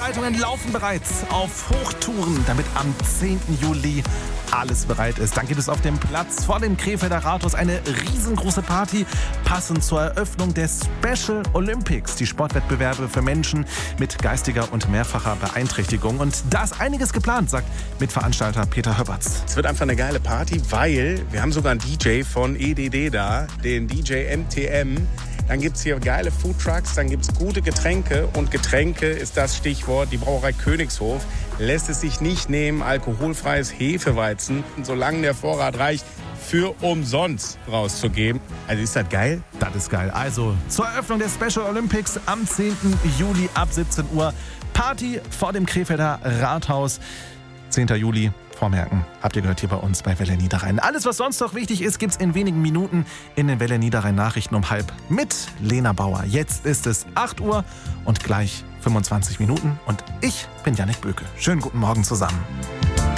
Vorbereitungen laufen bereits auf Hochtouren, damit am 10. Juli alles bereit ist. Dann gibt es auf dem Platz vor dem Krefelder Rathaus eine riesengroße Party, passend zur Eröffnung des Special Olympics, die Sportwettbewerbe für Menschen mit geistiger und mehrfacher Beeinträchtigung. Und da ist einiges geplant, sagt Mitveranstalter Peter Höppertz. Es wird einfach eine geile Party, weil wir haben sogar einen DJ von EDD da, den DJ MTM. Dann gibt es hier geile Foodtrucks, dann gibt es gute Getränke. Und Getränke ist das Stichwort. Die Brauerei Königshof lässt es sich nicht nehmen, alkoholfreies Hefeweizen, solange der Vorrat reicht, für umsonst rauszugeben. Also ist das geil? Das ist geil. Also zur Eröffnung des Special Olympics am 10. Juli ab 17 Uhr. Party vor dem Krefelder Rathaus. 10. Juli. Vormerken, habt ihr gehört hier bei uns bei Welle Niederrhein. Alles, was sonst noch wichtig ist, gibt's in wenigen Minuten in den Welle Niederrhein Nachrichten um 12:30 mit Lena Bauer. Jetzt ist es 8 Uhr und gleich 25 Minuten und ich bin Jannik Böke. Schönen guten Morgen zusammen.